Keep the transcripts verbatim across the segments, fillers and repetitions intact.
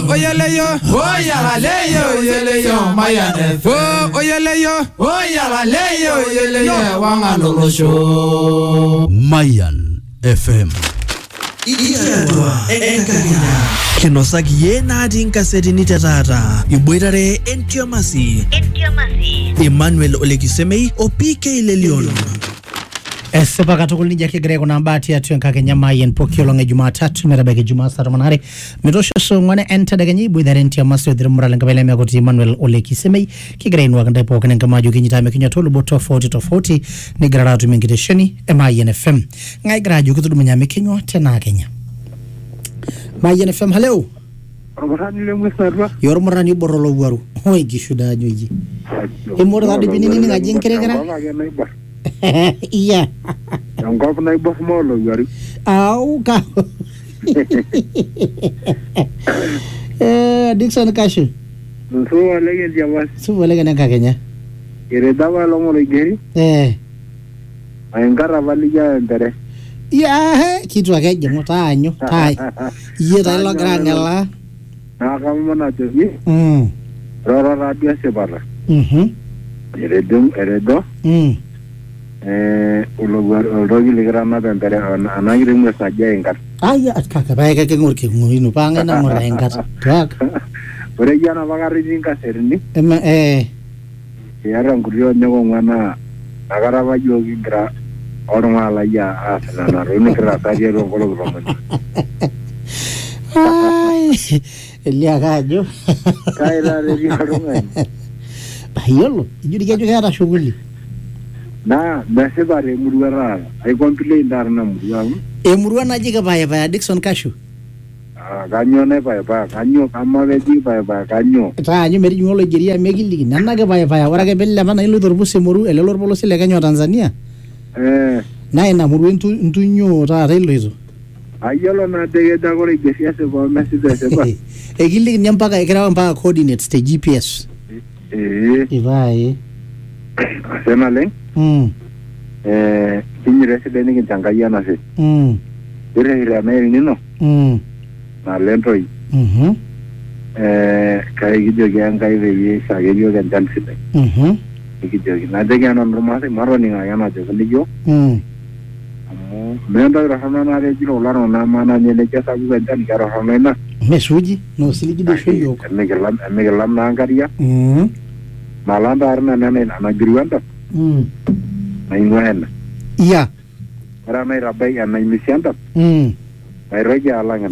oyeleyo. Oyalaleyo, oyeleyo, Mayan F M. Oh, oyeleyo. Oyalaleyo, oyeleyo, Wanganolosho. Mayan F M. Ikiatua enkakenya kinosaki ye naati inkasetini tetata iboitare entiomasi entiomasi Emmanuel Olekisemei o P K Lelion. Esipa katukul nija kigre kuna mbati ya tuyo nkakenya Mayan pokio longa Jumatatu merabeke Jumatatu manari mitosho songwane enta daganyi iboitare entiomasi odhiri murale nkabele mea kuti Emmanuel Olekisemei kigre inuwa kanda ipo kene nkamaju kinyitame kinya tolu bo tofauti tofauti ni graratu mingitesheni e Mayan F M ngai graju kutudu mnyame kinyo tena Kenya Mayan F M. Hello. Romorani le musarwa. Yor morani borolo waru. Hoy gishuda nyoji. E morda de binini ni ngajin kerekera. Iya. Ngop na ibos molo yari. Au ka. Eh Dixon Kashu. So wale ndia was. So wale kana Kenya. Ire dawa lo molo geri. Eh. Ayengara vali ya ndere. Ya kitu akaje mutanyo tai ye dai lo grangela na kama na jogi mm rora radio se barra mhm eredum eredo mm eh ulo rogi le grana bendere anagire mu saja engar ay atkaka ba ke ngurke ngurino panga na mora engar tak ore jana bagari jinka serni ema eh yara ngurio nyogo ngwana agara ba jogi gra Orang malah ya asal na runi kerasa dia dong kalau bermain. Ay, lihat aja. Kaya lari di rumah. Bahayolo, itu dia juga ada shughuli. Nah, biasa bare muruara. Ay komplain dar na muruara. Eh muruara aja ke bahaya bahaya Dixon Kashu. Ah, kanyo ne bahaya bahaya. Kanyo kama bedi bahaya bahaya kanyo. Kanyo meri nyolo jeria megili. Nana ke bahaya bahaya. Orang ke bela mana ilu terbus semuru. Elolor polosi lekanyo Tanzania. Eh, na ina muru ntu ntu nyo ra relo hizo ayolo na dege da gore gesia se ba message se ba e gili nyambaka ekira mpaka coordinates te G P S eh ivai asema le mm eh kinyi resident ni tangaya na se mm ire ire na ni no mm na lentoi mhm eh kai gidio ganga ive ye sa gidio gantan se mhm gidio na dege na normal se maro ni ga na de gidio mm Menda rahana na rejilo laro na mana nyele kesa buga dan karo hamena mesuji no siligi de shoyo megelam megelam na angaria mm malanda arna nane na griwanda mm na ingwen iya era na rabai na misianda mm ai reja alangan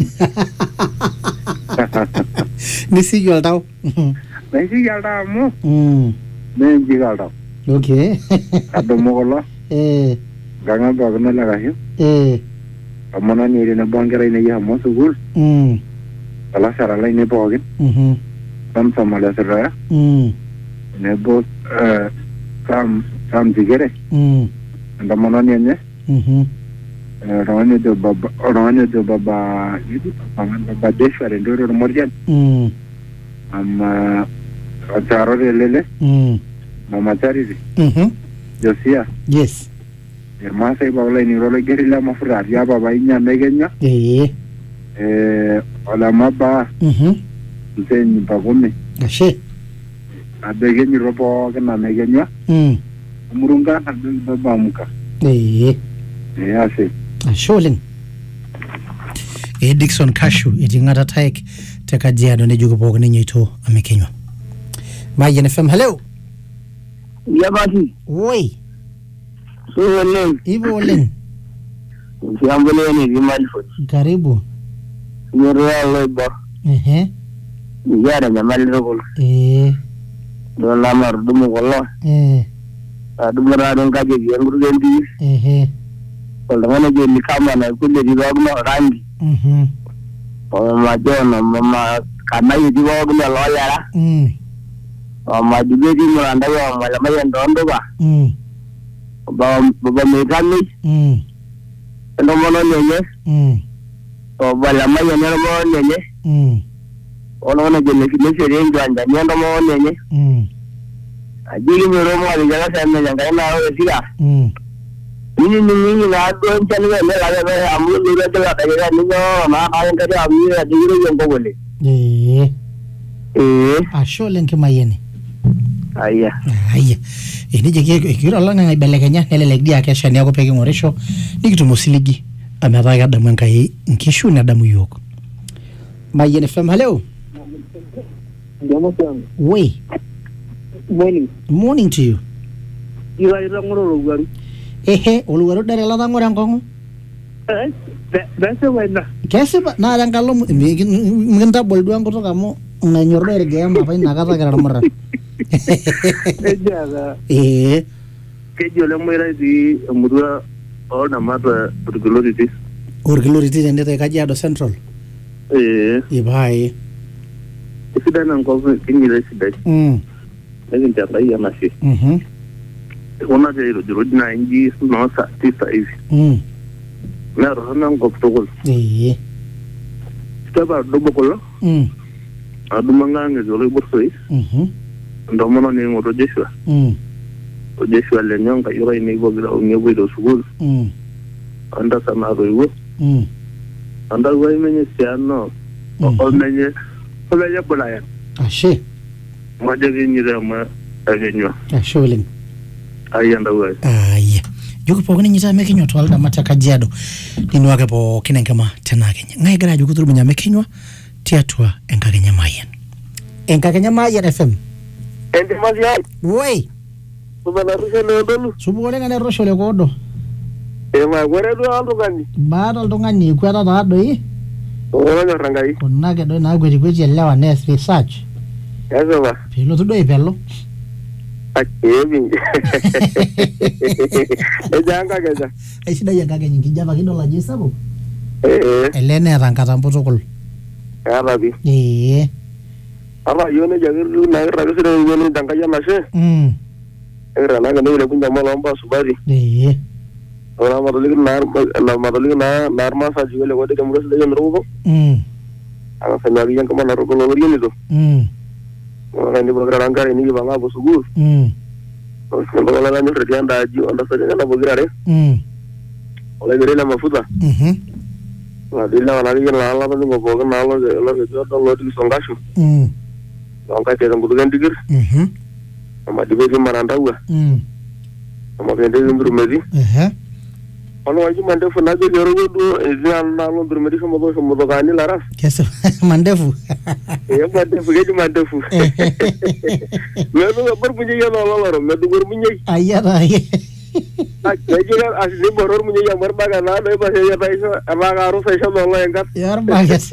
ni sigol taw na sigol taw mo mm men jigal taw okay ado mogolo eh ganga bagna laga hiyo eh amana ni ina bangara ina ya mo sugul mm ala sara la ina bogin mhm sam samala sara mm ne bo eh sam sam digere mm anda mana ni nya mhm rawani de baba rawani de baba itu pangan baba desware ndoro morjan mm amma ataro lele mm mama tari mhm josia yes Masai bawa ini rolo geri la mafrar ya baba inya megenya eh eh ola maba mhm nsenyi bagome ashe adegenyi robo kana megenya mm murunga na baba muka eh eh ase asholen e Dixon Kashu itingata taik tekajia do ne jugo bogo ne nyito amekenywa Mayan F M. Hello ya basi oi so len ivo len siambole ni vimalfo karibu nyoro bo ehe yara nyamal rogol eh do lamar dum gollo eh adum ra don gaje nguru gendi ehe ko ngana je ni kama na kulle di bagno rangi mhm o ma jona mama kana yi di bagno lo yara mm o ma di be di mo anda yo ma la mayen dondo ba mm ba ba me gami mm ndo mono nyenye mm o ba la mayen no mo nyenye mm ono na je ne ki ne sere nganda ndo mo nyenye mm ajili mo ro mo ali jala sa me janga na o siga mm ini ni ni na do chani le la le amu ni le la ka ni no ma ka en ka amu ni di ro yo ko le Eh. Eh. Asho lenkimayeni. Aya. Aya. Enije kiro lang ngaibelekenya nelelek dia kesha niaku peke ngorisho nikitum osiligi ametaa kadamu enkai nkishu nadamu yok. Mayen F M, hello. Wait. Morning. Morning to you. You are ngoro rugaru. Ehe, olugaru dare la ngora ngongo. Eh, bese wena. Kese ba na rangalo minta boldu an kutoka mo nganyordo ergea mapa inakata kera mara. Ejaga. Eh. Kejo le moira di mudua ona mata urgulority. Urgulority ndete Kajiado Central. Eh. Ibai. Isida na ngove kinyire sida. Mm. Ngi ntamba ya mashi. Mhm. Ona de rodi na inji no sa tisa hivi. Mm. Na rohana ngoptogol. Eh. Staba dobokolo. Mm. Adumanga ngezolo borsoi. Mhm. Ndomono ni ngoro Joshua. Mm. Joshua le nyonga yora ni bogira onyebu do sugul. Mm. Anda sana roiwo. Mm. Anda wai menye siano. O menye omenye bulaya. Ashe. Majagi nyire ma agenyo. Ashe willing. Ayanda wai. Aya. Juku pokene nyita mekinyo twalda mata Kajiado. Dinu wake po kinenkama tena Kenya. Ngai gara juku turu menya mekinyo tiatua enkakenya mayen. Enkakenya mayen F M. Ende mazia. Woi. Subana rushe no dolu. Subole ngane rosho le kodo. E ma gore do aldo gani. Baada oltung'ani kweta taado yi. Ora nyorangai. Kuna ke do na gweti gweti elewa nes research. Yazo ba. Pelo tudo ipelo. Akebi. Ejanga gaza. Aisida yankakenya nkijapa kidola jesabo. Eh. Elene erankata mpotokol. Arabi. Eh. Aba yone jagiru na raga sire yone dangaya mashe. Mm. Era na gane le kunja malamba subari. Eh. Ora madalik na na madalik na narma sa jiwele wode kamro sile yon robo. Mm. Anga sanyagi yang kemana robo lori ni do. Mm. Ora ni bogra rangare ni banga bo sugur. Mm. Ora la ganyo retianda aji onda sa na bogra re. Mm. Ola gere la mafuta. Mhm. Na dilla na gi na la ni boga na la la jo do lodi songashu. Mm. Anga te mbudu gandigir. Mhm. Ama dibedi maranda wa. Mm. Ama bende nduru medi. Eh. Ono waji mandefu na jo yoro do ezan na lo nduru medi so mo so mo do gani la ras. Kese mandefu. Eh mandefu ge mandefu. Medu bar bunyi yo lo lo medu bar bunyi. Ayara aye. Ah, jadi asli boror bunyi yang berbaga na do ba ya ta iso ama garu sa iso lo engat. Yar bagas.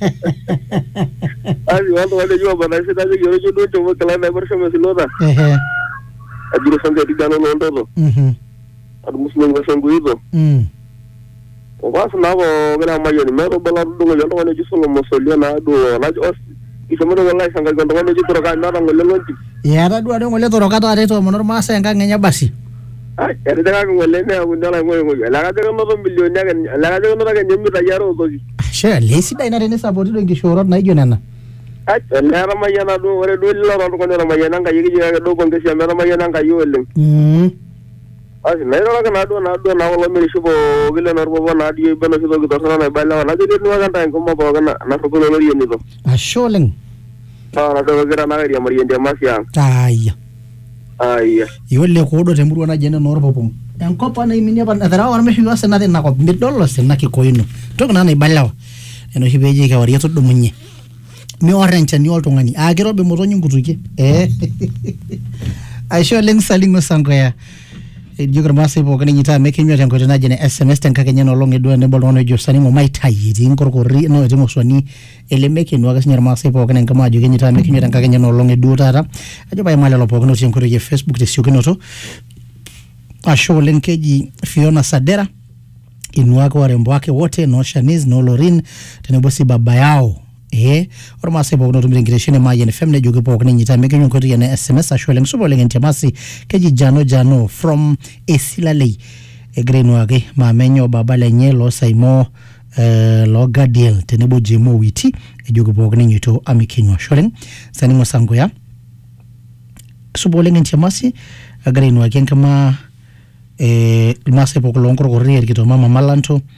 Asi wando wale jo ba na se ta jo yoro jo do to kala na bar so me silota. Eh. Ajiro sange di gano lo ndo. Mhm. Ad muslim ga sangu ido. Mm. O ba na bo gana ma yoni me ro bala do ngo yo ne jiso mo solio na do na jo iso mo do wallahi sanga gondo ne jitoro ka na ngo lelonti. Yara dua dong ngole toro kata areto monor masa yang kangenya basi. Ah, era daga ngole ne agu ndala ngo ngo. La ga daga no million ya ga la ga daga no ga nyemi ta yaro do ji. Sure, lesi dai na rene sapoti do ngishoro na ijo nana. Ah, la ra ma yana do ore do la ro ko na ma yana ga yigi ga do ko ngesi ma ma yana ga yoleng. Mm. Asi na ro ga na do na do na wala mi shibo gile na ro na di beno shibo ga do na bala na de no ga ta ko ma bo ga na na ko no ri ni do. Asholeng. Ah, na do ga na ga ri amari ende masya. Aya. Aya. Iwele kodo temuru na jene nor popum. Enkopa na iminia pa nadara wana meshi wase na na ko midolo se na kikoino. Tok na na ibalawa. Eno hibeje ka wari to dumunye. Mi orange ni oltongani. Agero be motonyi ngutuke. Eh. Aisho leng saling no sangoya. Jogra mase po kani nyita meke nyote ngote na jene S M S tenka kenya no longe do ne bolo no jo sani mo mai tayi ti ngorkori no timo swani ele meke no ga sinyar mase po kani ngama jo nyita meke nyote tenka kenya no longe do tata ajo bay male lo po no tin ko je Facebook de sio kino to asho lenkeji Fiona Sadera inwa ko warembo wake wote no Shanice no Lorin tenebosi baba yao eh orma sebo no tumire ngireshine ma yene femne joge po kani nyita meke nyote yene S M S asho leng subo leng ntemasi keji jano jano from Esilalei egreno age ma menyo baba lenye lo saimo eh lo gadiel tenebo jemo witi ejoge po kani nyito amikinwa sholen sani mosango ya subo leng ntemasi egreno age kama eh mase po kolongor korri erkito mama malanto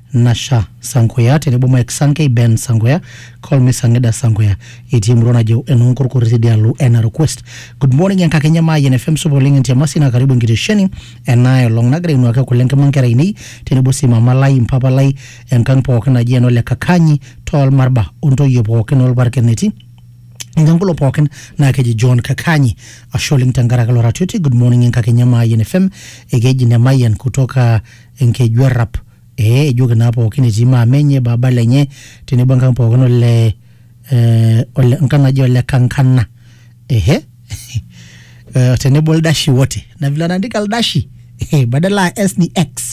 Nasha Sankoya tenebo Mike Sankei Ben Sankoya call me Sangeda Sankoya iti mrona je enonkur kurisidialu ena request. Good morning yanka Kenya Mayen F M suboling ntia masina karibu ngirisheni enayo long nagre inuaka kulenke mankera ini tenebo sima malai mpapa lai enkang pokena je enole kakanyi tol marba unto yopo kenol barkeneti Ngambulo poken na keji John Kakanyi asholing tangara kalora tuti. Good morning yanka Kenya Mayen F M egeji ne Mayen kutoka enkejwe rap eh juga na poken jima menye baba lenye tenebo nkang poken ole eh ole nkanga je ole kankana ehe uh, tenable dashi wote na vile anaandika dashi badala S ni X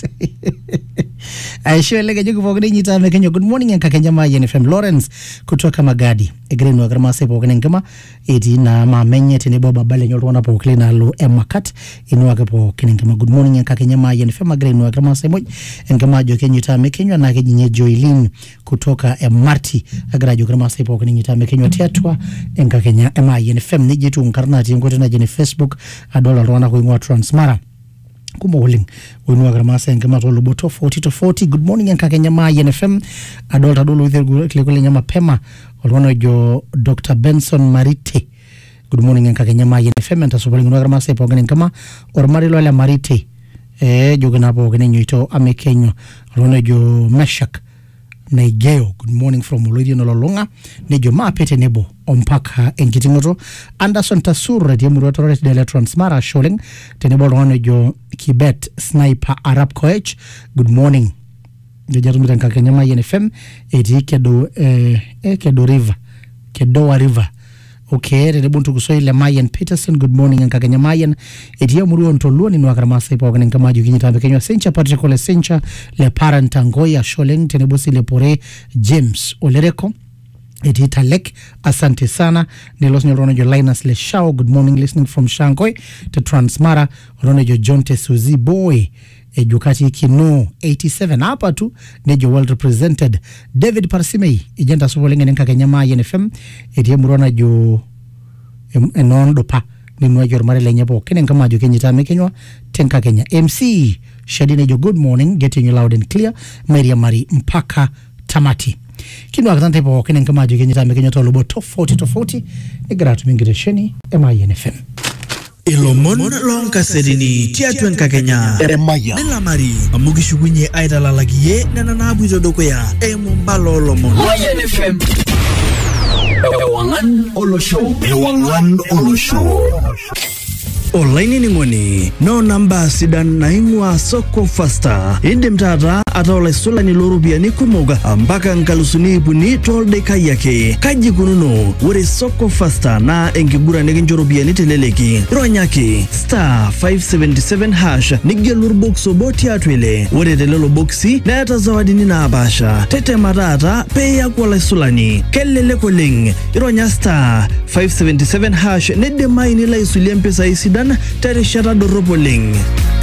Aisho lege jugu pokene nyita mekenyo. Good morning yanka Kenya Mayen F M Lawrence kutoka Magadi egrenu agrama se pokene ngama eti na mamenye tenebo babale nyoto wana pokele na lo emakat inu ake pokene ngama. Good morning yanka Kenya Mayen F M egrenu agrama se moj ngama joke nyita mekenyo na keji nye Joylin kutoka Marti agrajo agrama se pokene nyita mekenyo tiatwa yanka Kenya Mayen F M nijitu nkarna tingote na jene Facebook adola rwana kuingwa Transmara Kumo huling Winu agramasa ngama tolo boto forty to forty. Good morning yanka Kenya Mayen F M adolta dolo withe kule nyama pema walwana jo Doctor Benson Marite. Good morning yanka Kenya Mayen F M enta sobali ngunu agramasa ipo gani kama ormari lola Marite eh joga na po gani nyoito amekenyo walwana jo Meshak Naigeo. Good morning from Olodi Nololonga nejo maapete nebo ompaka enkitingoto. Anderson Tasur radio murotore de Transmara Sholing tenebo lwana jo Kibet Sniper Arab Coach. Good morning Jajatu mitanka Kenya Mayen F M eti kedo eh, eh kedo river kedo river okay tenebo ntukusoile Mayen Peterson. Good morning yanka Kenya Mayen eti yamuru ontoluoni nwa karamasa ipo wakane nkama jukinyi tambe Kenya Sencha Patrick Ole Sencha le parent Angoya Sholing tenebo si le pore James Olereko eti Talek asante sana nilos nyorono jo Linus le Shao. Good morning listening from Shankoi to Transmara orono jo John Tesuzi boy Ejukati Kino eighty-seven hapa tu nejo well represented. David Parsimei ejenta subolinga nenka Kenya Mayen F M eti murona jo enondo pa ninwa jo mare lenye po kenen kama jo Kenya tame Kenya tenka Kenya M C Shadine jo good morning getting you loud and clear Maria Mari mpaka tamati kinu akatante po kenen kama jo Kenya tame Kenya tolo boto forty to forty igratu mingiresheni Mayen F M Ilomon lonka sedini tiatuen kakenya Emaya Nila Mari amugi shugunye aidala lagiye nana nabu izodoko ya emumbalo lomon Mayen F M Ewangan Olo Show Ewangan Olo Show Olaini ningoni no namba sidan na ingwa soko fasta indi mtata ata ole sula ni lorubia ni kumoga ambaka nkalusuni ibuni tolde kayake kaji kununo wore soko fasta na engibura neginjorubia ni teleleki ronyaki star five seventy-seven hash nigelur boxo boti atwele wore telelo boxi na yata zawadi nina abasha tete matata peya kwa le sulani kelele koling ironya star five seventy-seven hash nede maini la isulia mpesa isidan tere shata doropoling